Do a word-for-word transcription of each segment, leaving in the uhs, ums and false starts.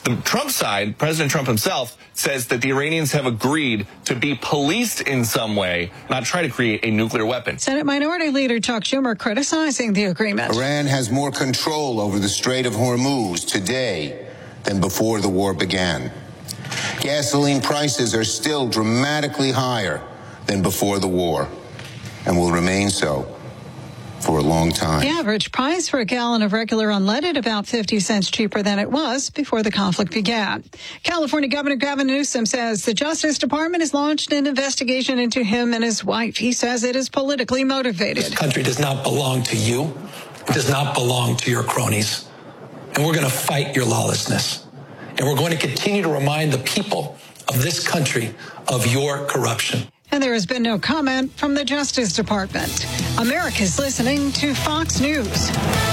The Trump side, President Trump himself, says that the Iranians have agreed to be policed in some way, not try to create a nuclear weapon. Senate Minority Leader Chuck Schumer criticizing the agreement. Iran has more control over the Strait of Hormuz today than before the war began. Gasoline prices are still dramatically higher than before the war and will remain so for a long time. The average price for a gallon of regular unleaded about fifty cents cheaper than it was before the conflict began. California Governor Gavin Newsom says the Justice Department has launched an investigation into him and his wife. He says it is politically motivated. This country does not belong to you. It does not belong to your cronies. And we're going to fight your lawlessness. And we're going to continue to remind the people of this country of your corruption. And there has been no comment from the Justice Department. America's listening to Fox News.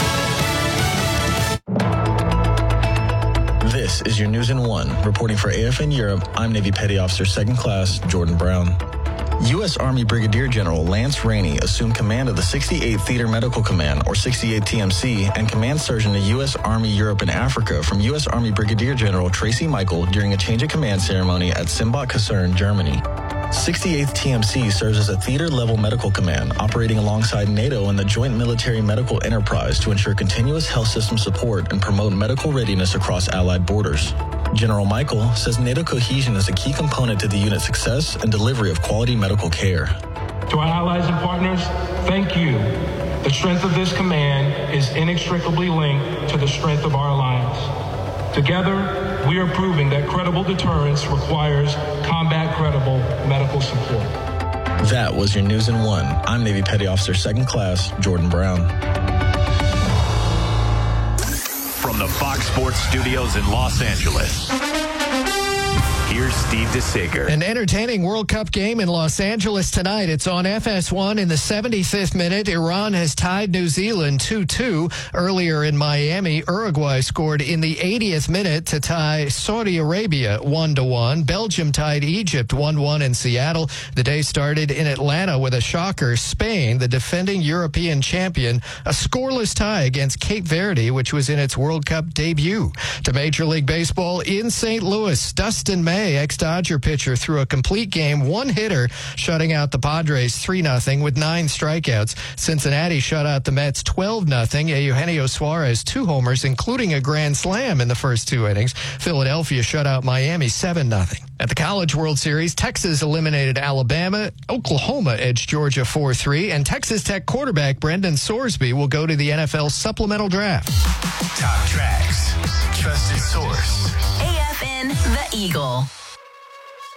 This is your News in One. Reporting for A F N Europe, I'm Navy Petty Officer Second Class Jordan Brown. U S. Army Brigadier General Lance Rainey assumed command of the sixty-eighth Theater Medical Command, or sixty-eighth T M C, and Command Surgeon to U S. Army Europe and Africa from U S. Army Brigadier General Tracy Michael during a change of command ceremony at Simbach Kaserne, Germany. sixty-eighth T M C serves as a theater-level medical command operating alongside NATO and the Joint Military Medical Enterprise to ensure continuous health system support and promote medical readiness across Allied borders. General Michael says NATO cohesion is a key component to the unit's success and delivery of quality medical care. To our allies and partners, thank you. The strength of this command is inextricably linked to the strength of our alliance. Together, we are proving that credible deterrence requires combat-credible medical support. That was your News in One. I'm Navy Petty Officer Second Class Jordan Brown. From the Fox Sports Studios in Los Angeles, here's Steve DeSager. An entertaining World Cup game in Los Angeles tonight. It's on F S one in the seventy-fifth minute. Iran has tied New Zealand two two. Earlier in Miami, Uruguay scored in the eightieth minute to tie Saudi Arabia one to one. Belgium tied Egypt one one in Seattle. The day started in Atlanta with a shocker. Spain, the defending European champion, a scoreless tie against Cape Verde, which was in its World Cup debut. To Major League Baseball in Saint Louis, Dustin May, ex-Dodger pitcher, threw a complete game, one hitter, shutting out the Padres three nothing with nine strikeouts. Cincinnati shut out the Mets twelve nothing. Eugenio Suarez, two homers, including a grand slam in the first two innings. Philadelphia shut out Miami seven nothing. At the College World Series, Texas eliminated Alabama. Oklahoma edged Georgia four three. And Texas Tech quarterback Brendan Sorsby will go to the N F L supplemental draft. Top tracks, trusted source. A F N The Eagle.